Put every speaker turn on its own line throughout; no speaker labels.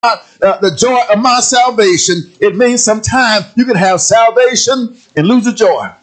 the joy of my salvation. It means sometimes you can have salvation and lose the joy.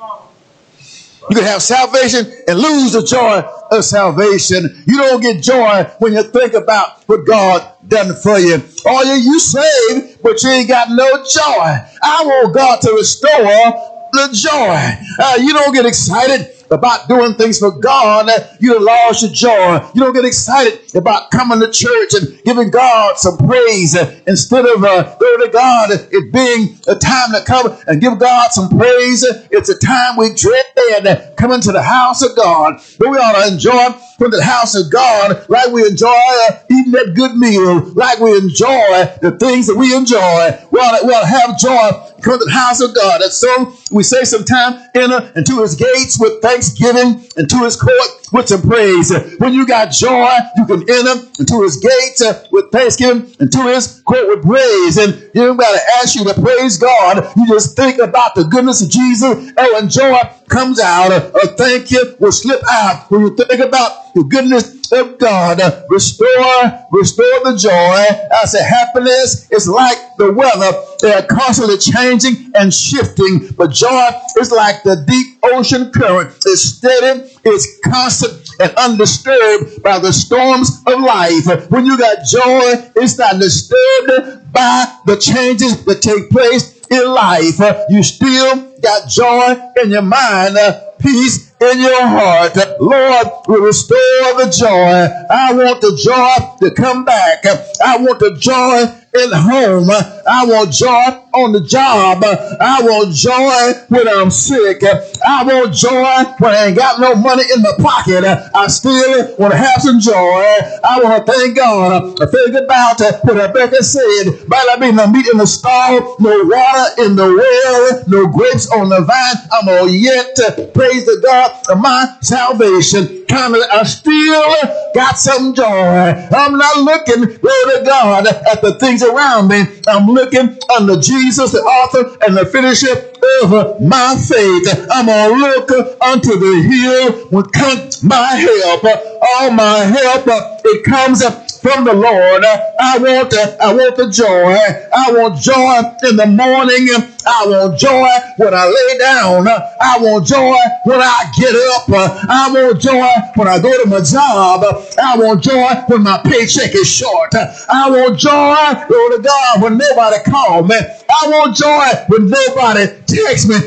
You can have salvation and lose the joy of salvation. You don't get joy when you think about what God done for you. Oh, you saved, but you ain't got no joy. I want God to restore the joy. You don't get excited about doing things for God. You lost your joy. You don't get excited about coming to church and giving God some praise instead of glory to God, it being a time to come and give God some praise. It's a time we dread coming to the house of God. But we ought to enjoy from the house of God like we enjoy eating that good meal, like we enjoy the things that we enjoy. We ought to have joy come to the house of God. And so we say sometime, enter into his gates with thanksgiving and to his court with some praise. When you got joy, you can enter into his gates with thanksgiving and to his court with praise. And you don't got to ask you to praise God. You just think about the goodness of Jesus. And when joy comes out, a thank you will slip out. When you think about the goodness of God, restore the joy. I say happiness is like the weather. They are constantly changing and shifting, but joy is like the deep ocean current. It's steady, it's constant, and undisturbed by the storms of life. When you got joy, it's not disturbed by the changes that take place in life. You still got joy in your mind, peace in your heart. Lord, will restore the joy. I want the joy to come back. I want the joy in home. I want joy on the job. I want joy when I'm sick. I want joy when I ain't got no money in my pocket. I still want to have some joy. I want to thank God. I think about what Rebecca said. Might not be no meat in the stall, no water in the well, no grapes on the vine. I'm going to yet praise the God of my salvation. I still got some joy. I'm not looking, glory to God, at the things around me. I'm looking unto Jesus, the author and the finisher of my faith. I'm going to look unto the hill when comes my help. All my help, it comes from the Lord. I want the joy. I want joy in the morning. I want joy when I lay down. I want joy when I get up. I want joy when I go to my job. I want joy when my paycheck is short. I want joy, glory to God, when nobody calls me. I want joy when nobody texts me.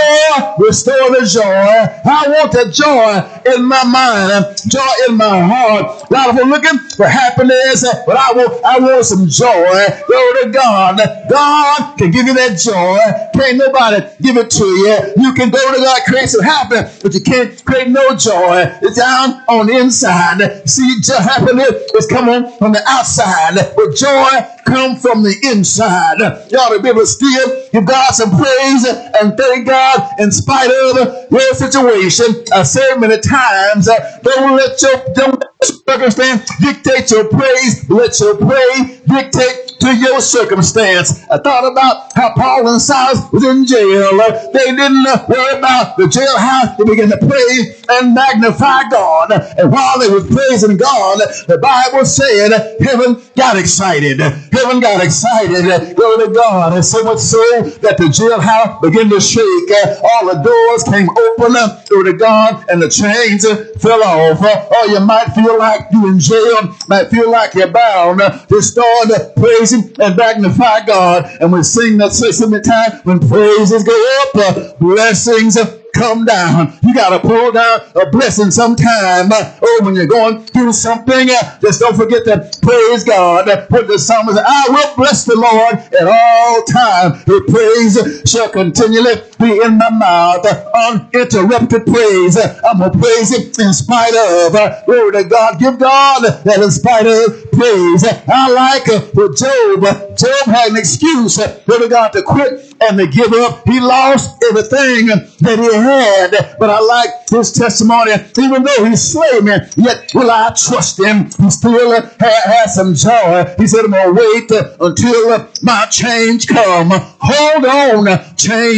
Restore the joy. I want the joy in my mind, joy in my heart. A lot of them looking for happiness, but I want some joy. Glory to God. God can give you that joy. Can't nobody give it to you. You can go to God, create some happiness, but you can't create no joy. It's down on the inside. See, happiness is coming from the outside, but joy comes from the inside. You ought to be able to still give God some praise and thank God in spite of your situation. I said many times, don't let your circumstance dictate your praise. Let your praise dictate to your circumstance. I thought about how Paul and Silas was in jail. They didn't worry about the jailhouse. They began to praise and magnify God. And while they were praising God, the Bible said heaven got excited. Heaven got excited. Glory to God. And so much so that the jailhouse began to shake. All the doors came open. Glory to God. And the chains fell off. Or you might feel like you're in jail. Might feel like you're bound. Just start praising and magnify God. And we sing that so many times, when praises go up, blessings come down. You got to pull down a blessing sometime. When you're going through something, just don't forget to praise God. Put the psalmist, I will bless the Lord at all times. His praise shall continually be in my mouth. Uninterrupted praise. I'm going to praise him in spite of. Glory to God. Give God that in spite of praise. I like with Job. Job had an excuse, glory to God, to quit and to give up. He lost everything that he had. But I like his testimony. Even though he slayed me, yet will I trust him. He still has some joy. He said, I'm going to wait until my change come. Hold on, change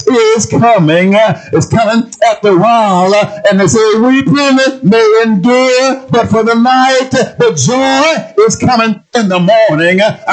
is coming. It's coming after a while. And they say, weeping may endure, but for the night, the joy is coming in the morning.